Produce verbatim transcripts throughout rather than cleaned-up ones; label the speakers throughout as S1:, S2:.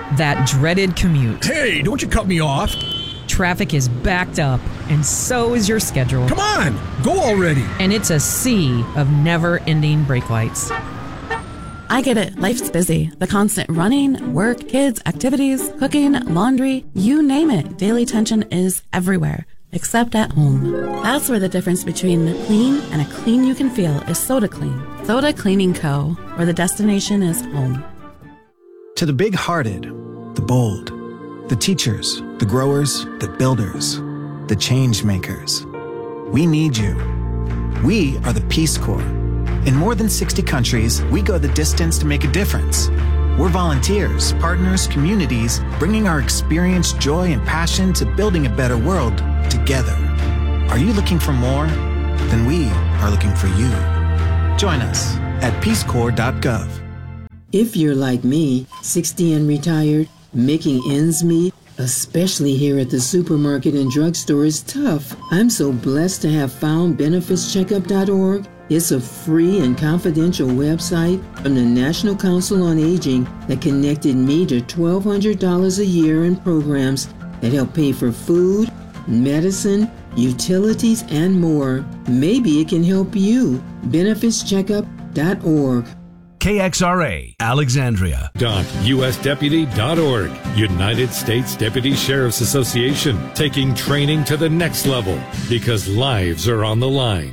S1: That dreaded commute.
S2: Hey, don't you cut me off.
S1: Traffic is backed up, and so is your schedule.
S2: Come on, go already.
S1: And it's a sea of never-ending brake lights.
S3: I get it. Life's busy. The constant running, work, kids, activities, cooking, laundry, you name it. Daily tension is everywhere, except at home. That's where the difference between clean and a clean you can feel is Soda Clean. Soda Cleaning Co., where the destination is home.
S4: To the big-hearted, the bold, the teachers, the growers, the builders, the change makers. We need you. We are the Peace Corps. In more than sixty countries, we go the distance to make a difference. We're volunteers, partners, communities, bringing our experience, joy, and passion to building a better world together. Are you looking for more? Then we are looking for you. Join us at peace corps dot gov.
S5: If you're like me, sixty and retired, making ends meet, especially here at the supermarket and drugstore, is tough. I'm so blessed to have found benefits checkup dot org. It's a free and confidential website from the National Council on Aging that connected me to twelve hundred dollars a year in programs that help pay for food, medicine, utilities, and more. Maybe it can help you. benefits checkup dot org.
S6: K X R A, Alexandria.
S7: U S deputy dot org. United States Deputy Sheriff's Association, taking training to the next level because lives are on the line.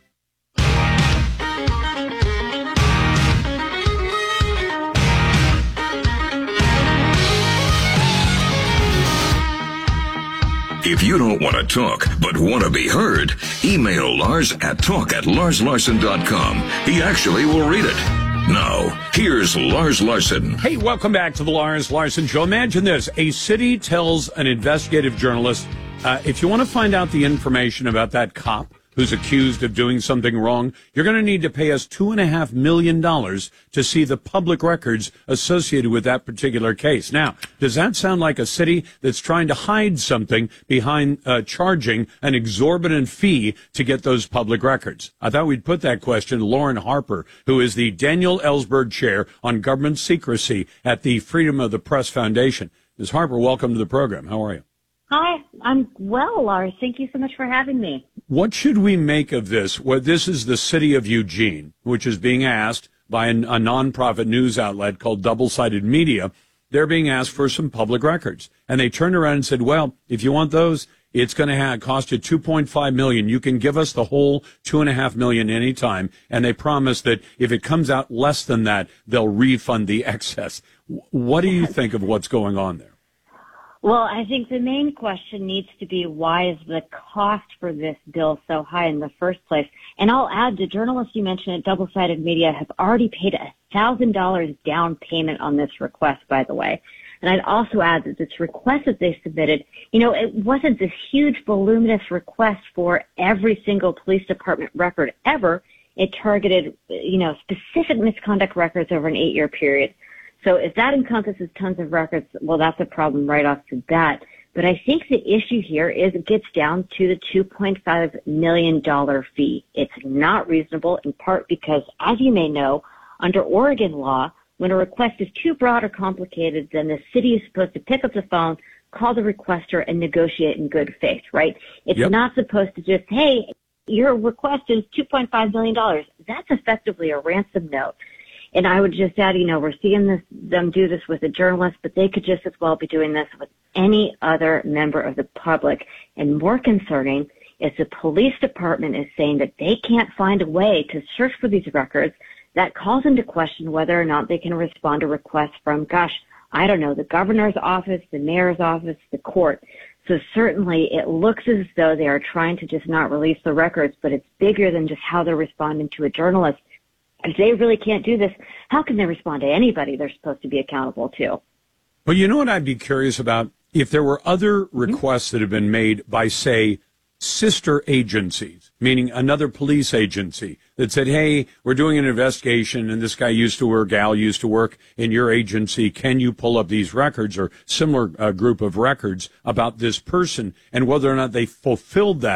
S8: If you don't want to talk, but want to be heard, email Lars at talk at lars larson dot com. He actually will read it. Now, here's Lars Larson.
S9: Hey, welcome back to the Lars Larson Show. Imagine this. A city tells an investigative journalist, uh, if you want to find out the information about that cop who's accused of doing something wrong, you're going to need to pay us two and a half million dollars to see the public records associated with that particular case. Now, does that sound like a city that's trying to hide something behind uh, charging an exorbitant fee to get those public records? I thought we'd put that question to Lauren Harper, who is the Daniel Ellsberg Chair on Government Secrecy at the Freedom of the Press Foundation. Miz Harper, welcome to the program. How are you?
S10: Hi, I'm well, Lars. Thank you so much for having me.
S9: What should we make of this? Well, this is the city of Eugene, which is being asked by an, a nonprofit news outlet called Double-Sided Media. They're being asked for some public records. And they turned around and said, well, if you want those, it's going to have, cost you two point five million dollars. You can give us the whole two point five million dollars anytime. And they promise that if it comes out less than that, they'll refund the excess. What do you think of what's going on there?
S10: Well, I think the main question needs to be, why is the cost for this bill so high in the first place? And I'll add, the journalists you mentioned at Double-Sided Media have already paid a one thousand dollars down payment on this request, by the way. And I'd also add that this request that they submitted, you know, it wasn't this huge, voluminous request for every single police department record ever. It targeted, you know, specific misconduct records over an eight-year period. So if that encompasses tons of records, well, that's a problem right off the bat. But I think the issue here is it gets down to the two point five million dollars fee. It's not reasonable, in part because, as you may know, under Oregon law, when a request is too broad or complicated, then the city is supposed to pick up the phone, call the requester, and negotiate in good faith, right? It's yep. not supposed to just, hey, your request is two point five million dollars. That's effectively a ransom note. And I would just add, you know, we're seeing this, them do this with a journalist, but they could just as well be doing this with any other member of the public. And more concerning is the police department is saying that they can't find a way to search for these records. That calls into question whether or not they can respond to requests from, gosh, I don't know, the governor's office, the mayor's office, the court. So certainly it looks as though they are trying to just not release the records, but it's bigger than just how they're responding to a journalist. If they really can't do this, how can they respond to anybody they're supposed to be accountable to?
S9: Well, you know what I'd be curious about? If there were other requests that have been made by, say, sister agencies, meaning another police agency that said, hey, we're doing an investigation and this guy used to work, gal used to work in your agency. Can you pull up these records or similar uh, group of records about this person, and whether or not they fulfilled that?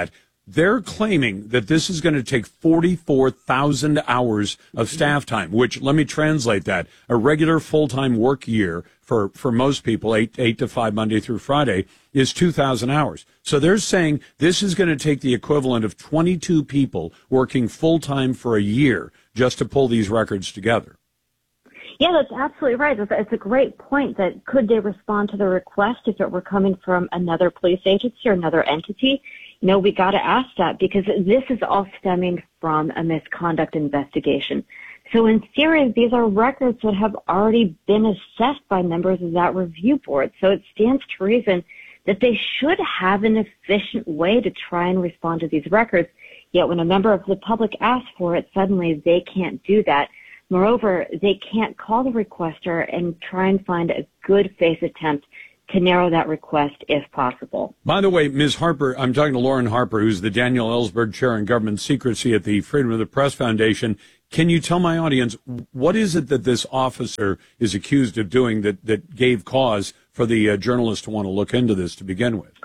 S9: They're claiming that this is going to take forty-four thousand hours of staff time, which, let me translate that, a regular full-time work year for, for most people, eight, eight to five, Monday through Friday, is two thousand hours. So they're saying this is going to take the equivalent of twenty-two people working full-time for a year just to pull these records together.
S10: Yeah, that's absolutely right. It's, it's a great point that could they respond to the request if it were coming from another police agency or another entity? You know, we got to ask that because this is all stemming from a misconduct investigation. So in theory, these are records that have already been assessed by members of that review board. So it stands to reason that they should have an efficient way to try and respond to these records. Yet when a member of the public asks for it, suddenly they can't do that. Moreover, they can't call the requester and try and find a good faith attempt to narrow that request if possible.
S9: By the way, Miz Harper, I'm talking to Lauren Harper, who's the Daniel Ellsberg Chair in Government Secrecy at the Freedom of the Press Foundation. Can you tell my audience, what is it that this officer is accused of doing that, that gave cause for the uh, journalist to want to look into this to begin with?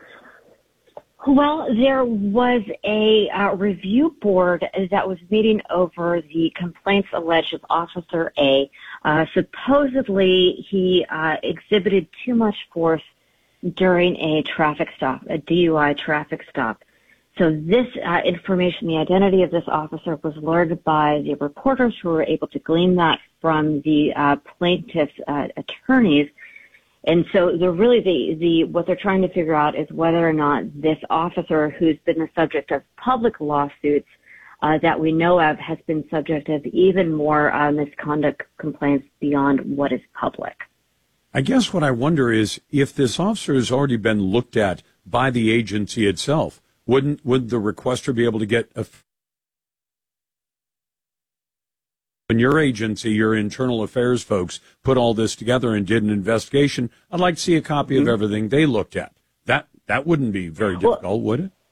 S10: Well, there was a uh, review board that was meeting over the complaints alleged of Officer A. Uh, supposedly, he uh, exhibited too much force during a traffic stop, a D U I traffic stop. So this uh, information, the identity of this officer, was learned by the reporters who were able to glean that from the uh, plaintiff's uh, attorneys. And so they're really the, the, what they're trying to figure out is whether or not this officer who's been the subject of public lawsuits uh, that we know of has been subject of even more uh, misconduct complaints beyond what is public.
S9: I guess what I wonder is if this officer has already been looked at by the agency itself, wouldn't, would the requester be able to get a when your agency, your internal affairs folks, put all this together and did an investigation, I'd like to see a copy mm-hmm. of everything they looked at. That that wouldn't be very difficult, well, would it?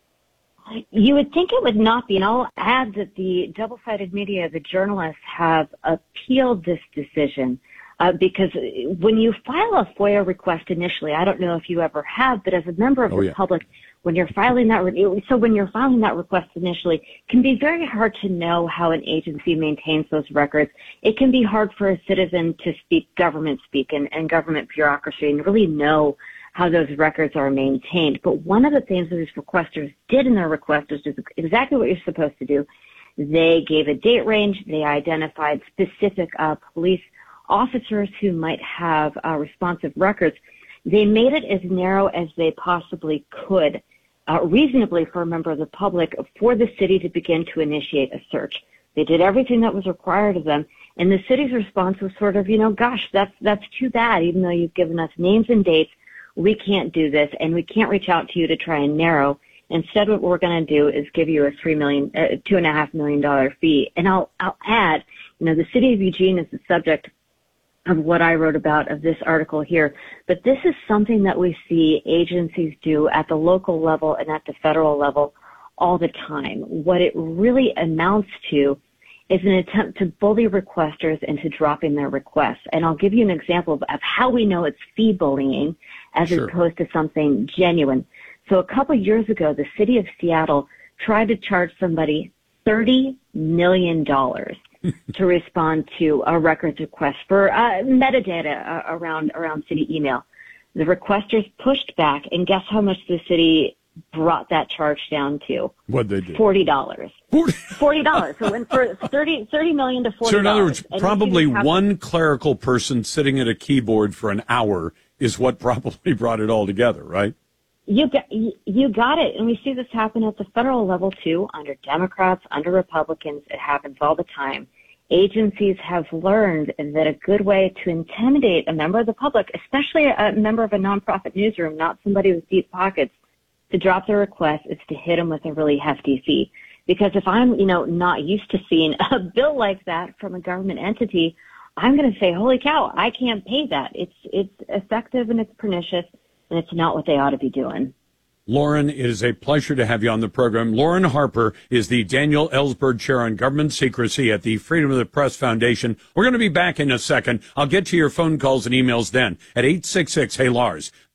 S10: You would think it would not be. And I'll add that the double-sided media, the journalists, have appealed this decision uh, because when you file a FOIA request initially, I don't know if you ever have, but as a member of
S9: oh,
S10: the
S9: yeah.
S10: public, when you're filing that, re- so when you're filing that request initially, it can be very hard to know how an agency maintains those records. It can be hard for a citizen to speak government speak and, and government bureaucracy and really know how those records are maintained. But one of the things that these requesters did in their request is exactly what you're supposed to do. They gave a date range. They identified specific uh, police officers who might have uh, responsive records. They made it as narrow as they possibly could, uh, reasonably for a member of the public, for the city to begin to initiate a search. They did everything that was required of them, and the city's response was sort of, you know, gosh, that's that's too bad. Even though you've given us names and dates, we can't do this, and we can't reach out to you to try and narrow. Instead, what we're going to do is give you a three million, uh, two and a half million dollar fee. And I'll I'll add, you know, the city of Eugene is the subject of what I wrote about of this article here. But this is something that we see agencies do at the local level and at the federal level all the time. What it really amounts to is an attempt to bully requesters into dropping their requests. And I'll give you an example of, of how we know it's fee bullying as sure. opposed to something genuine. So a couple of years ago, the city of Seattle tried to charge somebody thirty million dollars to respond to a records request for uh, metadata uh, around around city email. The requesters pushed back, and guess how much the city brought that charge down to?
S9: What'd they do?
S10: Forty dollars. Forty dollars. So it went for thirty thirty million to forty.
S9: So in other words, and probably one clerical person sitting at a keyboard for an hour is what probably brought it all together, right?
S10: You got, you got it. And we see this happen at the federal level, too, under Democrats, under Republicans. It happens all the time. Agencies have learned that a good way to intimidate a member of the public, especially a member of a nonprofit newsroom, not somebody with deep pockets, to drop their request is to hit them with a really hefty fee. Because if I'm, you know, not used to seeing a bill like that from a government entity, I'm going to say, holy cow, I can't pay that. It's, it's effective and it's pernicious. And it's not what they ought to be doing.
S9: Lauren, it is a pleasure to have you on the program. Lauren Harper is the Daniel Ellsberg Chair on Government Secrecy at the Freedom of the Press Foundation. We're going to be back in a second. I'll get to your phone calls and emails then at eight six six, hey Lars.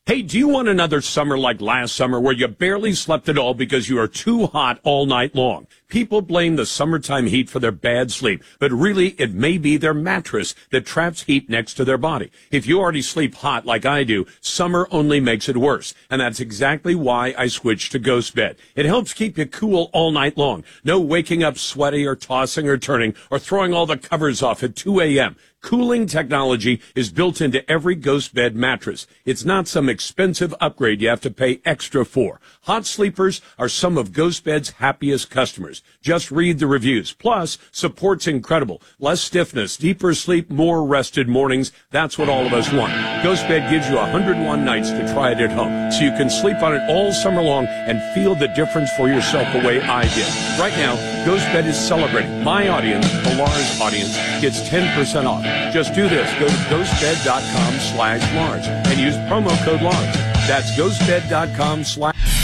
S9: Hey, do you want another summer like last summer where you barely slept at all because you are too hot all night long? People blame the summertime heat for their bad sleep, but really it may be their mattress that traps heat next to their body. If you already sleep hot like I do, summer only makes it worse. And that's exactly why I switched to Ghost Bed. It helps keep you cool all night long. No waking up sweaty or tossing or turning or throwing all the covers off at two a.m. Cooling technology is built into every Ghost Bed mattress. It's not some expensive upgrade you have to pay extra for. Hot sleepers are some of Ghost Bed's happiest customers. Just read the reviews. Plus, support's incredible. Less stiffness, deeper sleep, more rested mornings. That's what all of us want. Ghost Bed gives you one hundred one nights to try it at home, so you can sleep on it all summer long and feel the difference for yourself the way I did. Right now, Ghost Bed is celebrating. My audience, the Lars audience, gets ten percent off. Just do this. Go to ghostbed.com slash Lars and use promo code Lars. That's ghostbed.com slash